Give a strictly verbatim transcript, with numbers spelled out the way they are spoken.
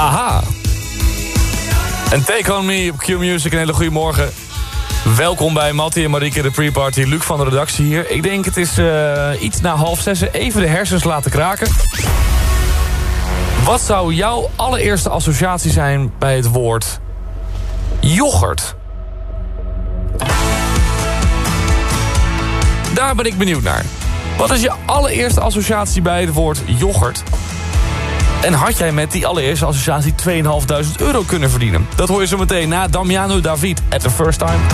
Aha. En Take On Me op Q Music, een hele goede morgen. Welkom bij Mattie en Marieke, de pre-party. Luc van de redactie hier. Ik denk het is uh, iets na half zes. Even de hersens laten kraken. Wat zou jouw allereerste associatie zijn bij het woord yoghurt? Daar ben ik benieuwd naar. Wat is je allereerste associatie bij het woord yoghurt? En had jij met die allereerste associatie tweeduizend vijfhonderd euro kunnen verdienen? Dat hoor je zo meteen na Damiano David at the first time.